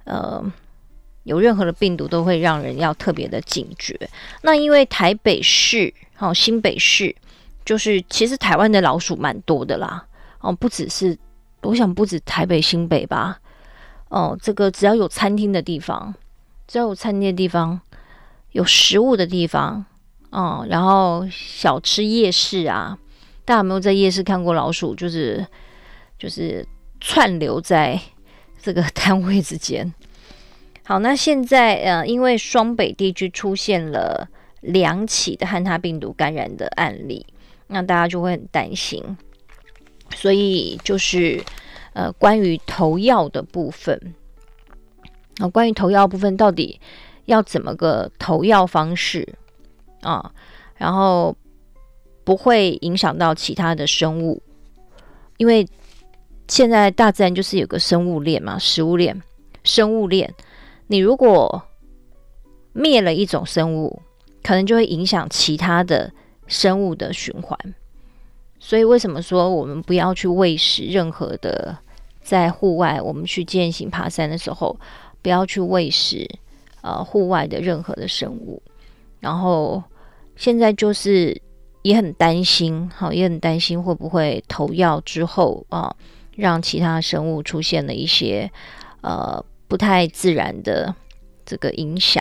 有任何的病毒都会让人要特别的警觉。那因为台北市、新北市，就是其实台湾的老鼠蛮多的啦。不只是，我想不止台北、新北吧。这个只要有餐厅的地方，有食物的地方，然后小吃夜市啊，大家有没有在夜市看过老鼠？就是串流在这个摊位之间。好，那现在因为双北地区出现了2起的汉他病毒感染的案例，那大家就会很担心，所以就是关于投药的部分，关于投药部分到底要怎么个投药方式啊，然后不会影响到其他的生物，因为现在大自然就是有个生物链嘛，食物链、生物链。你如果灭了一种生物，可能就会影响其他的生物的循环。所以为什么说我们不要去喂食任何的，在户外我们去健行爬山的时候，不要去喂食户外的任何的生物。然后现在就是也很担心会不会投药之后让其他生物出现了一些不太自然的这个影响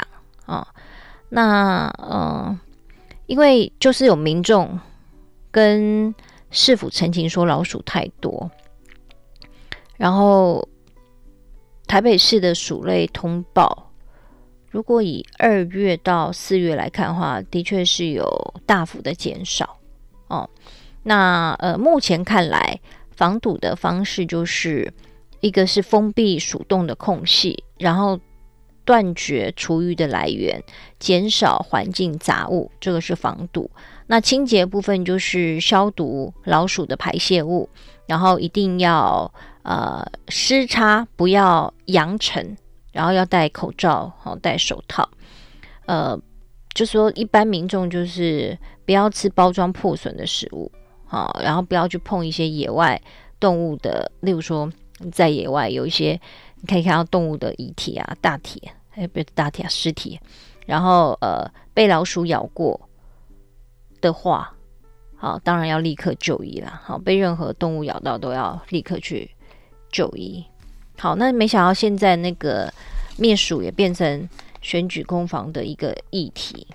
那因为就是有民众跟市府澄清说老鼠太多，然后台北市的鼠类通报，如果以2月到4月来看的话，的确是有大幅的减少那目前看来，防堵的方式就是一个是封闭鼠洞的空隙，然后断绝厨余的来源，减少环境杂物，这个是防堵。那清洁部分就是消毒老鼠的排泄物，然后一定要湿擦，不要扬尘，然后要戴口罩戴手套。就说一般民众就是不要吃包装破损的食物然后不要去碰一些野外动物的，例如说在野外有一些你可以看到动物的遗体啊、大体不是大体啊，尸体，然后被老鼠咬过的话当然要立刻就医啦。被任何动物咬到都要立刻去就医。好，那没想到现在那个灭鼠也变成选举攻防的一个议题。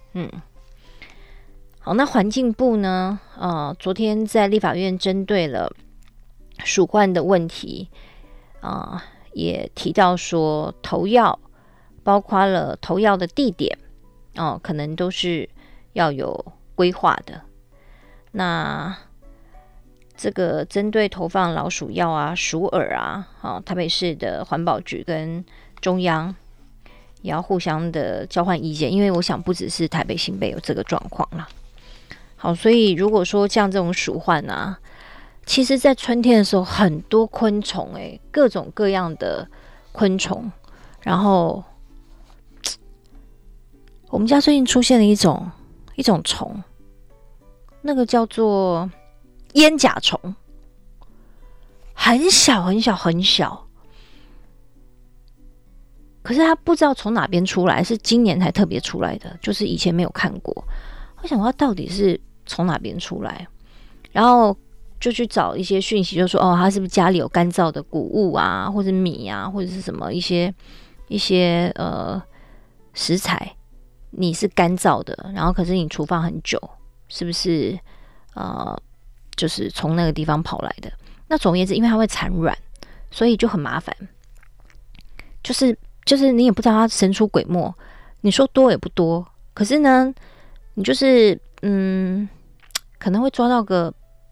好，那环境部呢昨天在立法院针对了鼠患的问题也提到说投药包括了投药的地点可能都是要有规划的。那这个针对投放老鼠药啊、鼠饵啊台北市的环保局跟中央也要互相的交换意见，因为我想不只是台北新北有这个状况啦。好，所以如果说像这种鼠患其实在春天的时候很多昆虫各种各样的昆虫，然后我们家最近出现了一种虫，那个叫做烟甲虫，很小很小很小，可是它不知道从哪边出来，是今年才特别出来的，就是以前没有看过。我想它到底是从哪边出来，然后就去找一些讯息，就说它是不是家里有干燥的谷物啊，或者米啊，或者是什么一些食材，你是干燥的，然后可是你储放很久，是不是就是从那个地方跑来的？那总而言之，因为它会产卵，所以就很麻烦。就是你也不知道它神出鬼没，你说多也不多，可是呢，你就是可能会抓到个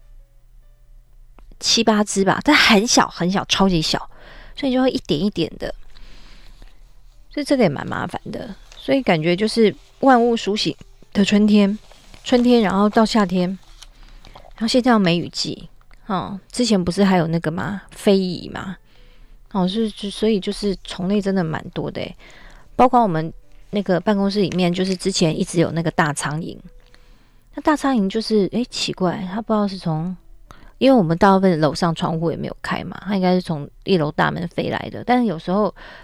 7、8只吧，但很小很小，超级小，所以就会一点一点的，所以这个也蛮麻烦的。所以感觉就是万物苏醒的春天，然后到夏天，然后现在要梅雨季之前不是还有那个吗？非遗嘛。所以就是虫类真的蛮多的包括我们那个办公室里面，就是之前一直有那个大苍蝇。那大苍蝇就是奇怪，它不知道是从，因为我们大部分楼上窗户也没有开嘛，它应该是从1楼大门飞来的。但是有时候